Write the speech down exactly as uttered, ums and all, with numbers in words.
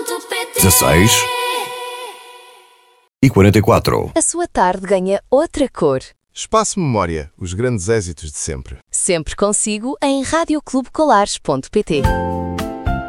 dezasseis e quarenta e quatro. A sua tarde ganha outra cor. Espaço Memória, os grandes êxitos de sempre. Sempre consigo em radioclubecolares ponto pt.